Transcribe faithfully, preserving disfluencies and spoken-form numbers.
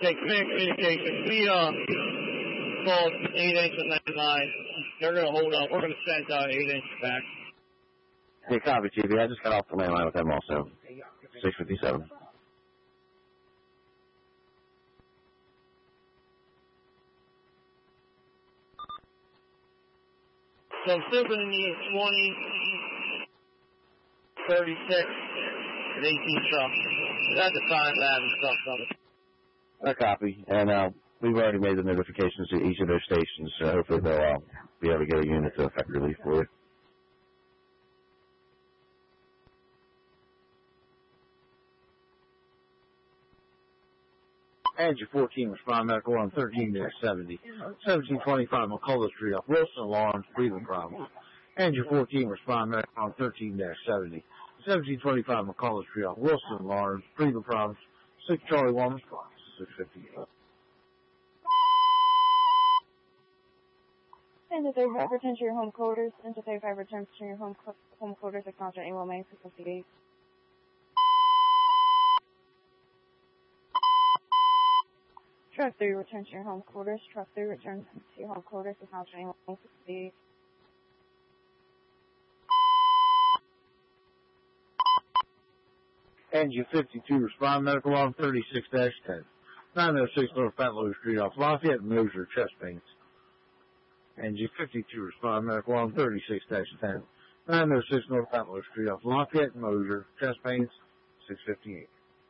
Take clear communication. We, uh, called eight inch and nine nine. They're going to hold up. We're going to send, uh, eight inch back. Hey, copy, T V. I just got off the landline with them also. six fifty-seven. So I'm still going to need twenty, thirty-six, and eighteen trucks. That's the time to have and stuff coming. A copy. And uh, we've already made the notifications to each of those stations, so hopefully they'll uh, be able to get a unit to effect relief for you. Andrew fourteen, respond medical on thirteen seventy. seventeen twenty-five, McCullough Street off Wilson, Lawrence, breathing problems. Andrew fourteen, respond medical on thirteen seventy. seventeen twenty-five, McCullough Street off Wilson, Lawrence, breathing problems. six Charlie one, response, six fifty-eight. And if they return to your home quarters, and if they return to your home home quarters, acknowledge your email mail six fifty-eight. Truck three returns to your home quarters. Truck three returns to your home quarters. Acknowledge your email mail six fifty-eight. Engine fifty-two, respond medical on thirty-six ten. nine oh six North Fenlow Street off Lafayette, Moser, chest pains. Engine fifty-two, respond medical on thirty-six ten. nine oh six North Fenlow Street off Lafayette, Moser, chest pains, six fifty-eight.